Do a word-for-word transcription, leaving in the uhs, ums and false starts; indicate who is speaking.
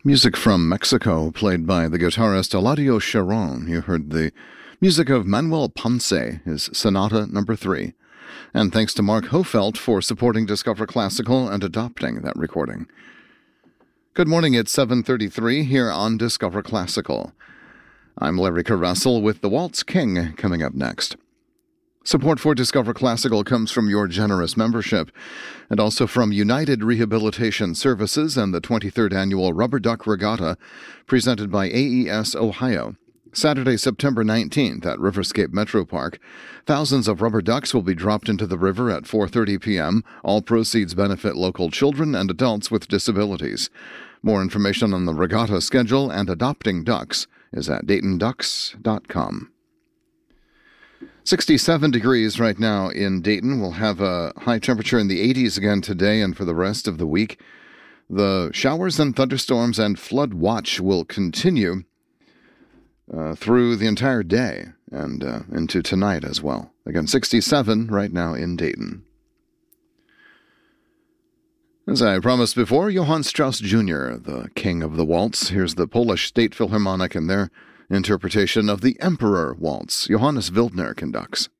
Speaker 1: Music from Mexico, played by the guitarist Eladio Chiron. You heard the music of Manuel Ponce, his Sonata Number three. And thanks to Mark Hofelt for supporting Discover Classical and adopting that recording. Good morning, it's seven thirty-three here on Discover Classical. I'm Larry Caressel with The Waltz King coming up next. Support for Discover Classical comes from your generous membership and also from United Rehabilitation Services and the twenty-third Annual Rubber Duck Regatta presented by A E S Ohio. Saturday, September nineteenth at Riverscape Metro Park. Thousands of rubber ducks will be dropped into the river at four thirty p.m. All proceeds benefit local children and adults with disabilities. More information on the regatta schedule and adopting ducks is at dayton ducks dot com. sixty-seven degrees right now in Dayton. We'll have a high temperature in the eighties again today and for the rest of the week. The showers and thunderstorms and flood watch will continue uh, through the entire day and uh, into tonight as well. Again, sixty-seven right now in Dayton. As I promised before, Johann Strauss Junior, the king of the waltz. Here's the Polish State Philharmonic and their interpretation of the Emperor Waltz. Johannes Wildner conducts.